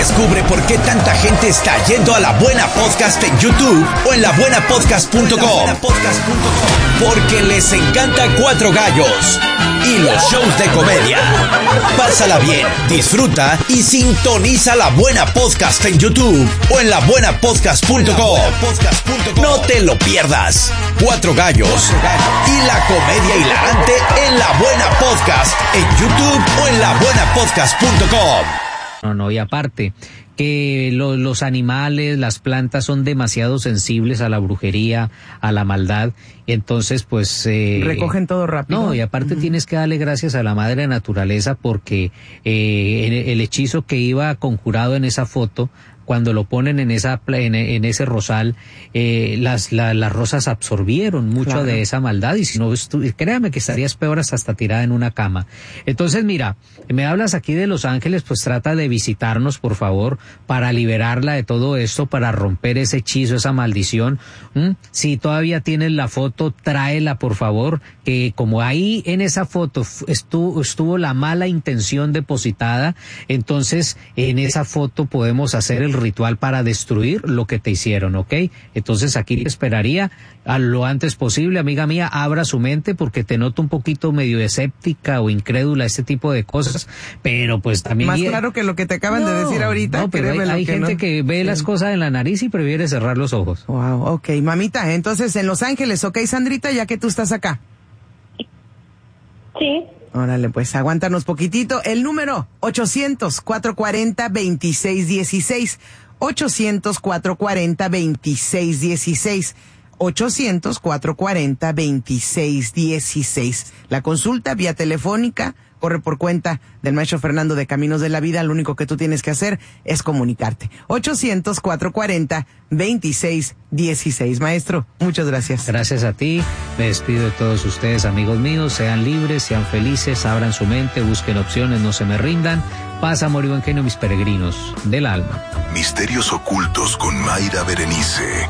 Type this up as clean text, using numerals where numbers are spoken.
Descubre por qué tanta gente está yendo a La Buena Podcast en YouTube o en labuenapodcast.com. Porque les encanta Cuatro Gallos y los shows de comedia. Pásala bien, disfruta y sintoniza La Buena Podcast en YouTube o en labuenapodcast.com. No te lo pierdas. Cuatro Gallos y la comedia hilarante en La Buena Podcast en YouTube o en labuenapodcast.com. No, y aparte que los animales, las plantas son demasiado sensibles a la brujería, a la maldad, y entonces pues recogen todo rápido. No, y aparte tienes que darle gracias a la madre naturaleza porque el hechizo que iba conjurado en esa foto, cuando lo ponen en ese rosal, las rosas absorbieron mucho de esa maldad, y si no, créame que estarías peor hasta tirada en una cama. Entonces, mira, me hablas aquí de Los Ángeles, pues trata de visitarnos, por favor, para liberarla de todo esto, para romper ese hechizo, esa maldición. Si todavía tienes la foto, tráela, por favor, que como ahí en esa foto estuvo la mala intención depositada, entonces en esa foto podemos hacer el ritual para destruir lo que te hicieron, ¿ok? Entonces aquí te esperaría a lo antes posible, amiga mía, abra su mente porque te noto un poquito medio escéptica o incrédula a este tipo de cosas, pero pues también... Más claro que lo que te acaban de decir ahorita. No, pero hay gente que ve las cosas en la nariz y prefiere cerrar los ojos. Wow, ok, mamita, entonces en Los Ángeles, ¿ok, Sandrita? Ya que tú estás acá. Sí. Órale, pues aguántanos poquitito. El número 800-440-2616. 800-440-2616. 800-440-2616. La consulta vía telefónica corre por cuenta del maestro Fernando de Caminos de la Vida. Lo único que tú tienes que hacer es comunicarte. 800-440-2616. Maestro, muchas gracias. Gracias a ti. Me despido de todos ustedes, amigos míos. Sean libres, sean felices, abran su mente, busquen opciones, no se me rindan. Paz, amor y buen genio, mis peregrinos del alma. Misterios ocultos con Mayra Berenice.